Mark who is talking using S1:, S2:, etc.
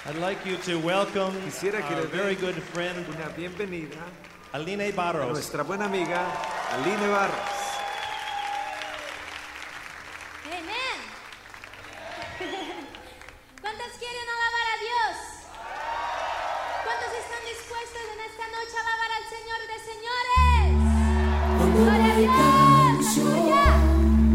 S1: I'd like you to welcome
S2: Quisiera que
S1: our
S2: le
S1: very
S2: den
S1: good friend,
S2: una bienvenida
S1: Aline
S2: a
S1: Barros.
S2: nuestra buena amiga Aline Barros.
S3: Amén. ¿Cuántos quieren alabar a Dios? ¿Cuántos están dispuestos en esta noche a alabar al Señor de señores? Gloria a Dios.